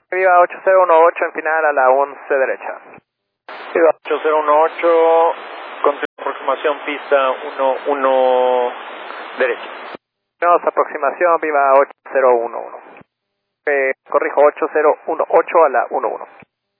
Viva 8018 en final a la 11 derecha. Viva 8018, con aproximación pista 11 derecha. Tenemos aproximación, viva 8011. Corrijo, 8018 a la 11.